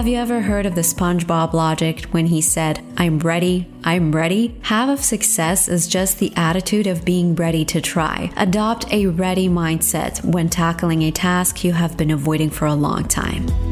Have you ever heard of the SpongeBob logic when he said, "I'm ready, I'm ready"? Have of success is just the attitude of being ready to try. Adopt a ready mindset when tackling a task you have been avoiding for a long time.